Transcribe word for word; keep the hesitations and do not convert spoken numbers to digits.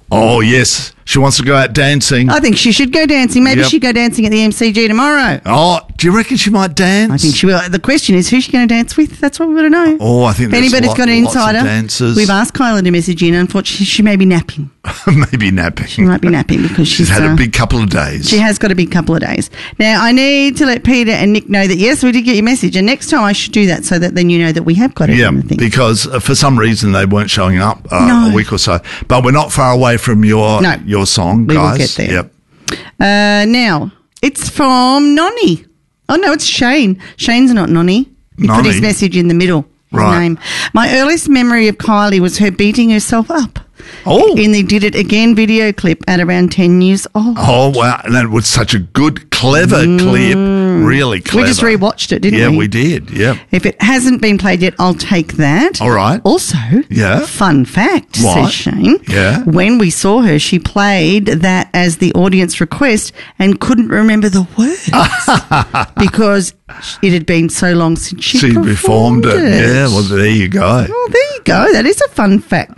Oh, yes. She wants to go out dancing. I think she should go dancing. Maybe Yep. she'd go dancing at the M C G tomorrow. Oh, do you reckon she might dance? I think she will. The question is, who's she going to dance with? That's what we want to know. Oh, I think if there's anybody's lot- got an lots of insider, dancers. we've asked Kyla to message in. Unfortunately, she may be napping. Maybe napping. She might be napping because she's, She's had uh, a big couple of days. She has got a big couple of days. Now, I need to let Peter and Nick know that, yes, we did get your message. And next time I should do that so that then you know that we have got it. Yeah, in the thing. because uh, for some reason they weren't showing up uh, No. a week or so. But we're not far away from your No. your song, We will guys. get there. Yep. Uh, now, it's from Nonny. Oh, no, it's Shane. Shane's not Nonny. He put Nonny. his message in the middle. His Right. name. My earliest memory of Kylie was her beating herself up Oh. in the Did It Again video clip at around ten years old. Oh, wow. And that was such a good, clever clip. Really clever. We just rewatched it, didn't yeah, we? we did. Yeah. If it hasn't been played yet, I'll take that. All right. Also, Yeah. fun fact, What? says Shane. Yeah. When we saw her, she played that as the audience request and couldn't remember the words because it had been so long since she, She performed, performed it. Yeah, well, there you go. Well, there you go. That is a fun fact.